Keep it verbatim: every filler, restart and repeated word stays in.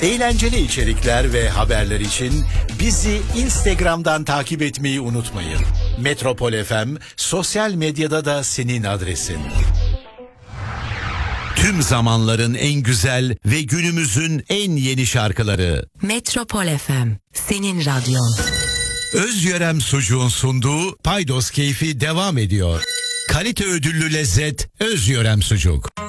Eğlenceli içerikler ve haberler için bizi Instagram'dan takip etmeyi unutmayın. Metropol F M sosyal medyada da senin adresin. Tüm zamanların en güzel ve günümüzün en yeni şarkıları. Metropol F M, senin radyon. Özyörem Sucuğun sunduğu Paydos Keyfi devam ediyor. Kalite ödüllü lezzet Özyörem Sucuk.